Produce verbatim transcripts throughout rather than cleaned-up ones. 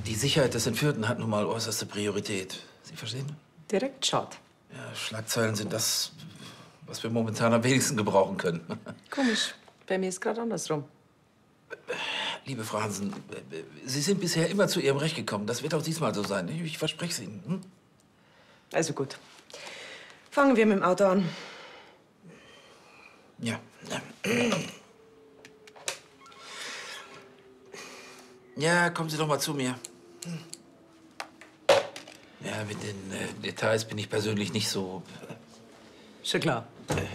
Die Sicherheit des Entführten hat nun mal äußerste Priorität. Sie verstehen? Direkt schaut. Ja, Schlagzeilen sind das, was wir momentan am wenigsten gebrauchen können. Komisch. Bei mir ist gerade andersrum. Liebe Frau Hansen, Sie sind bisher immer zu Ihrem Recht gekommen. Das wird auch diesmal so sein. Ich, ich verspreche es Ihnen. Hm? Also gut. Fangen wir mit dem Auto an. Ja. Ja, kommen Sie doch mal zu mir. Ja, mit den äh, Details bin ich persönlich nicht so... Äh, Schon klar.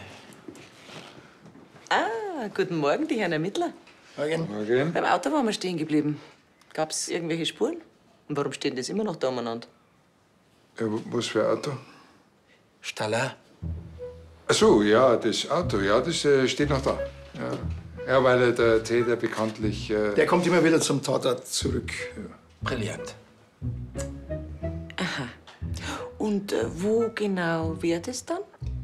Ah, guten Morgen, die Herren Ermittler. Morgen. Morgen. Beim Auto waren wir stehen geblieben. Gab's irgendwelche Spuren? Und warum stehen das immer noch da umeinander? Ja, was für ein Auto? Staller? Ach so, ja, das Auto, ja, das äh, steht noch da. Ja. Ja, weil äh, der Täter bekanntlich... Äh Der kommt immer wieder zum Tatort zurück. Ja. Brillant. Aha. Und äh, wo genau wäre das dann?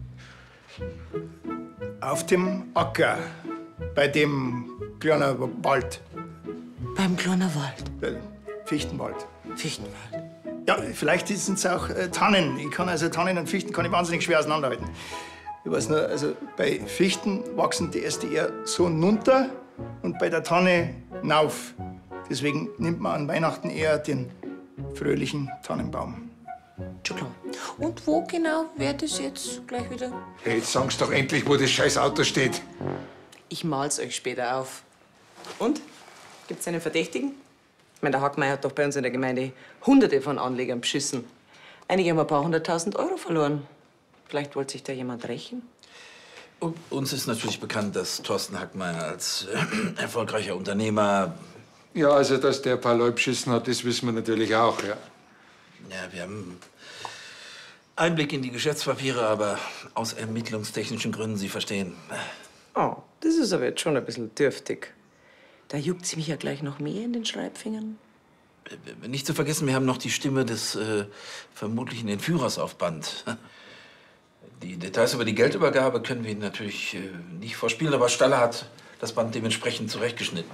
Auf dem Acker, bei dem kleinen Wald, Beim kleinen Wald. der Fichtenwald. Fichtenwald. Ja, vielleicht sind es auch äh, Tannen. Ich kann also Tannen und Fichten kann ich wahnsinnig schwer auseinanderhalten. Ich weiß nur, also bei Fichten wachsen die erste eher so runter und bei der Tanne nauf. Deswegen nimmt man an Weihnachten eher den fröhlichen Tannenbaum. Schon klar. Und wo genau wäre das jetzt gleich wieder? Hey, jetzt sag's doch endlich, wo das scheiß Auto steht. Ich mal's euch später auf. Und? Gibt's einen Verdächtigen? Ich meine, der Hackmeier hat doch bei uns in der Gemeinde Hunderte von Anlegern beschissen. Einige haben ein paar hunderttausend Euro verloren. Vielleicht wollte sich da jemand rächen? Und uns ist natürlich bekannt, dass Thorsten Hackmeier als äh, erfolgreicher Unternehmer... Ja, also, dass der ein paar Leute beschissen hat, das wissen wir natürlich auch, ja. Ja, wir haben Einblick in die Geschäftspapiere, aber aus ermittlungstechnischen Gründen, Sie verstehen. Oh, das ist aber jetzt schon ein bisschen dürftig. Da juckt sie mich ja gleich noch mehr in den Schreibfingern. Nicht zu vergessen, wir haben noch die Stimme des äh, vermutlichen Entführers auf Band. Die Details über die Geldübergabe können wir Ihnen natürlich äh, nicht vorspielen, aber Staller hat das Band dementsprechend zurechtgeschnitten.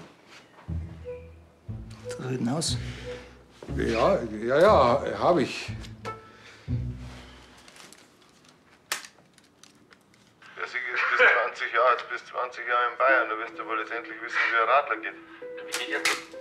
Drüben aus. Ja, ja, ja, habe ich. Der Sieg ist bis zwanzig Jahre, jetzt bist zwanzig Jahre in Bayern. Du wirst ja wohl jetzt endlich wissen, wie ein Radler geht. Wie geht jetzt?